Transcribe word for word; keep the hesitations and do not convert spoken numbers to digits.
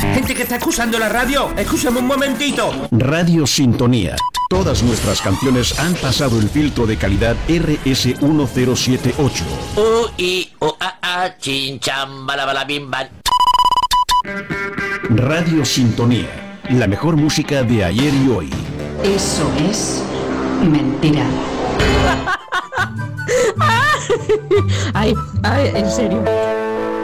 Gente que está escuchando la radio, escúchame un momentito. Radio Sintonía. Todas nuestras canciones han pasado el filtro de calidad R S uno cero siete ocho. U, I, O, A, A, chin, cham, bala, bala, bim, bam. Radio Sintonía. La mejor música de ayer y hoy. Eso es mentira. Ay, ay, en serio.